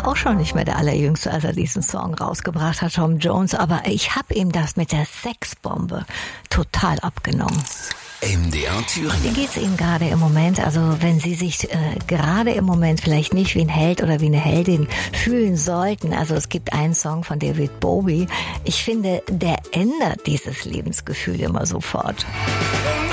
auch schon nicht mehr der Allerjüngste, als er diesen Song rausgebracht hat, Tom Jones. Aber ich habe ihm das mit der Sexbombe total abgenommen. MDR Thüringen. Wie geht's Ihnen gerade im Moment? Also wenn Sie sich gerade im Moment vielleicht nicht wie ein Held oder wie eine Heldin fühlen sollten. Also es gibt einen Song von David Bowie. Ich finde, der ändert dieses Lebensgefühl immer sofort.